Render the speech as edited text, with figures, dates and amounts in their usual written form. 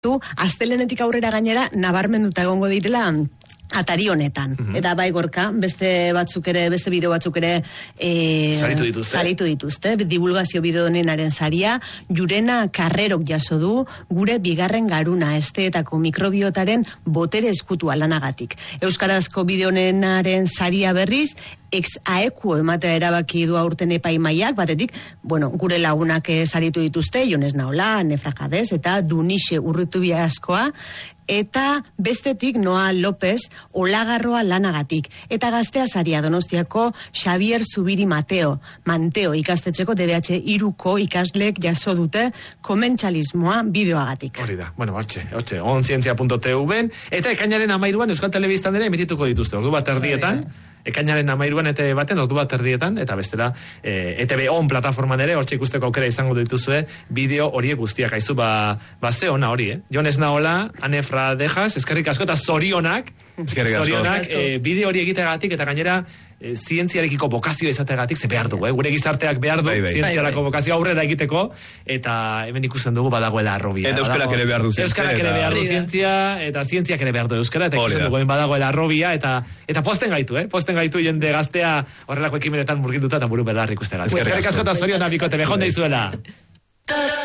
astelenetik aurrera gainera nabarmenduta egongo direla atari honetan. Eta bai Gorka, beste bideo batzuk ere saritu dituzte. Divulgazio bideo honenaren saria, Jurena Carrerok jaso du gure bigarren garuna esteetako mikrobiotaren botere eskutua lanagatik. Euskarazko bideo honenaren saria berriz, ex-aequo ematea erabaki du aurten epaimaiak, batetik, gure lagunak saritu dituzte, Jones Naola, Nefra Jadez, eta Dunixe Urrutubia askoa, eta bestetik Noa López Olagarroa lanagatik. Eta gaztea saria Donostiako Xavier Zubiri Manteo ikastetxeko DDH 3ko ikaslek jaso dute komentxalismoa bideoagatik. Hori da, hortxe, onzientzia.tv eta ekainaren 13an Euskal Telebistan ere emitituko dituzte, ordu bat erdietan. Ekainaren 13an ETV baten, ordu bat erdietan, eta bestela ETV On plataforman ere, hortxe ikusteko aukera izango dituzue, bideo horiek guztiak, aizu, ze ona hori, Jones Naola, Anefra Dejas, eskerrik asko, eta zorionak, bideo hori egiteagatik, eta gainera, zientziarekiko bokazio izateagatik, ze behar dugu, gure gizarteak behar du, zientziarako bokazio aurrera egiteko, eta hemen ikusten dugu badagoela arrobia. Eta euskarak ere behar du zientzia. Euskarak ere behar du zientzia, eta zientziak ere behar du euskara, eta ikusten dugu badagoela arrobia, eta posten gaitu jende gaztea horrelako ekimenetan murgilduta eta buru belarrik uste gazte. Eskerrik asko eta zorionak bikote, behon deizuela.